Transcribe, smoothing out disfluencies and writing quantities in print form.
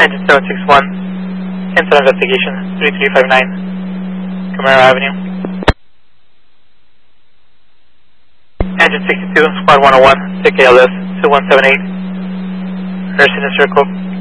Engine 761, incident investigation 3359, Camaro Avenue. Engine 62, Squad 101, take ALS 2178, nursing in circle.